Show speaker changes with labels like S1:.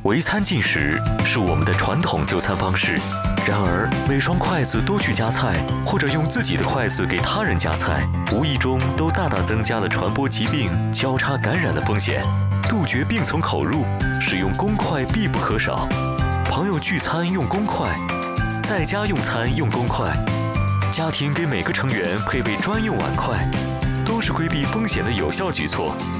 S1: 围餐进食是我们的传统就餐方式，然而每双筷子都去夹菜，或者用自己的筷子给他人夹菜，无意中都大大增加了传播疾病、交叉感染的风险。杜绝病从口入，使用公筷必不可少。朋友聚餐用公筷，在家用餐用公筷，家庭给每个成员配备专用碗筷，都是规避风险的有效举措。